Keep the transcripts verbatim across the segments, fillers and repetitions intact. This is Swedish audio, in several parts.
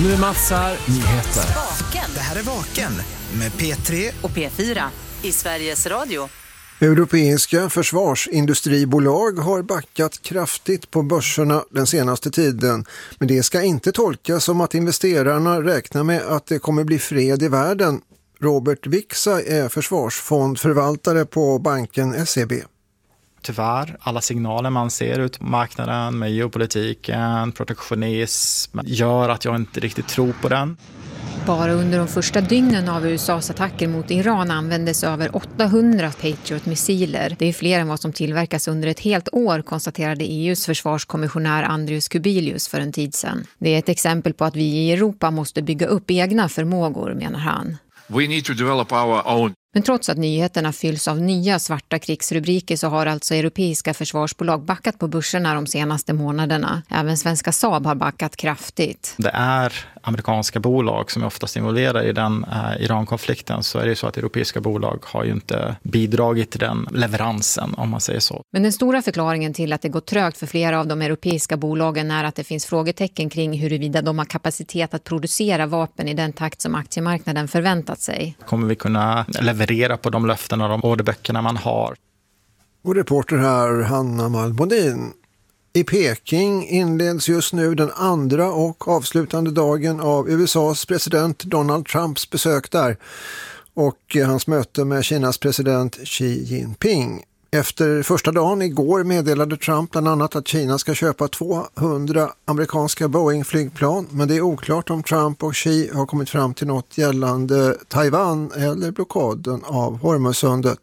Och nu är Mats här, nyheter. Vaken. Det här är Vaken med P tre och P fyra i Sveriges Radio. Europeiska försvarsindustribolag har backat kraftigt på börserna den senaste tiden, men det ska inte tolkas som att investerarna räknar med att det kommer bli fred i världen. Robert Wixa är försvarsfondförvaltare på banken S E B. Tyvärr, alla signaler man ser ut på marknaden med geopolitiken, protektionism gör att jag inte riktigt tror på den. Bara under de första dygnen av U S A:s attacker mot Iran användes över åttahundra Patriot-missiler. Det är fler än vad som tillverkas under ett helt år, konstaterade E U:s försvarskommissionär Andrius Kubilius för en tid sedan. Det är ett exempel på att vi i Europa måste bygga upp egna förmågor, menar han. We need to develop our own. Men trots att nyheterna fylls av nya svarta krigsrubriker så har alltså europeiska försvarsbolag backat på börserna de senaste månaderna. Även svenska Saab har backat kraftigt. Det är amerikanska bolag som är oftast involverade i den eh, Iran-konflikten, så är det ju så att europeiska bolag har ju inte bidragit till den leveransen, om man säger så. Men den stora förklaringen till att det går trögt för flera av de europeiska bolagen är att det finns frågetecken kring huruvida de har kapacitet att producera vapen i den takt som aktiemarknaden förväntat sig. Kommer vi kunna leverera på de löften och de orderböckerna man har? Och reporter här, Hanna Malmodin. I Peking inleds just nu den andra och avslutande dagen av U S A:s president Donald Trumps besök där och hans möte med Kinas president Xi Jinping. Efter första dagen igår meddelade Trump bland annat att Kina ska köpa tvåhundra amerikanska Boeing-flygplan, men det är oklart om Trump och Xi har kommit fram till något gällande Taiwan eller blockaden av Hormuzsundet.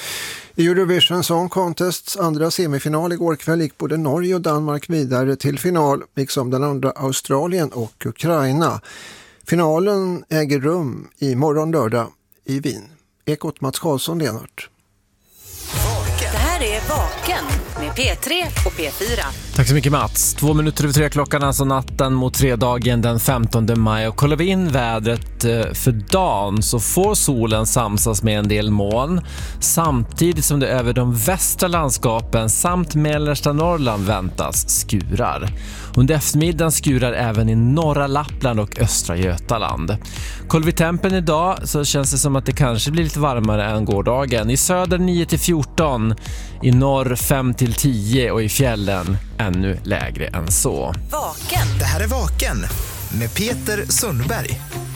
I Eurovision Song Contests andra semifinal igår kväll gick både Norge och Danmark vidare till final, liksom den andra Australien och Ukraina. Finalen äger rum i morgon lördag i Wien. Ekot Mats Karlsson, Lenart. Det här är Vaken med P tre och P fyra. Tack så mycket Mats. Två minuter över tre klockan, alltså natten mot fredagen den femtonde maj. Och kollar vi in vädret för dagen så får solen samsas med en del moln, samtidigt som det över de västra landskapen samt mellersta Norrland väntas skurar. Under eftermiddagen skurar även i norra Lappland och östra Götaland. Kollar vi tempen idag så känns det som att det kanske blir lite varmare än gårdagen. I söder nio till fjorton, i norr fem till tio och i fjällen ännu lägre än så. Vaken. Det här är Vaken med Peter Sundberg.